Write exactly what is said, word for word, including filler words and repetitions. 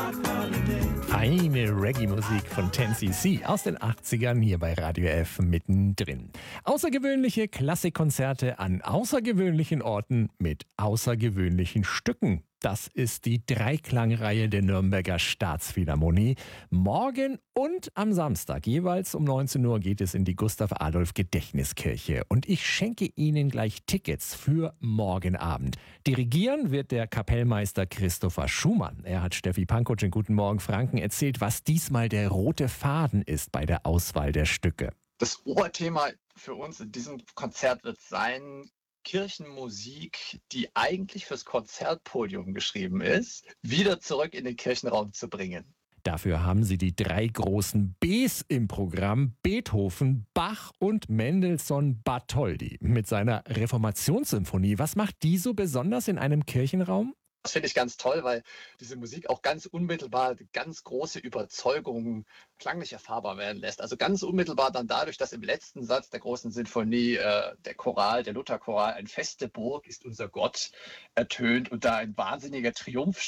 Feine Reggae-Musik von ten C C aus den achtzigern hier bei Radio F mittendrin. Außergewöhnliche Klassikkonzerte an außergewöhnlichen Orten mit außergewöhnlichen Stücken. Das ist die Dreiklangreihe der Nürnberger Staatsphilharmonie. Morgen und am Samstag jeweils um neunzehn Uhr geht es in die Gustav-Adolf-Gedächtniskirche. Und ich schenke Ihnen gleich Tickets für morgen Abend. Dirigieren wird der Kapellmeister Christopher Schumann. Er hat Steffi Pankow in Guten Morgen Franken erzählt, was diesmal der rote Faden ist bei der Auswahl der Stücke. Das Oberthema für uns in diesem Konzert wird sein: Kirchenmusik, die eigentlich fürs Konzertpodium geschrieben ist, wieder zurück in den Kirchenraum zu bringen. Dafür haben sie die drei großen Bs im Programm: Beethoven, Bach und Mendelssohn Bartholdy mit seiner Reformationssymphonie. Was macht die so besonders in einem Kirchenraum? Das finde ich ganz toll, weil diese Musik auch ganz unmittelbar ganz große Überzeugungen klanglich erfahrbar werden lässt. Also ganz unmittelbar dann dadurch, dass im letzten Satz der großen Sinfonie äh, der Choral, der Lutherchoral, ein feste Burg ist unser Gott ertönt und da ein wahnsinniger Triumph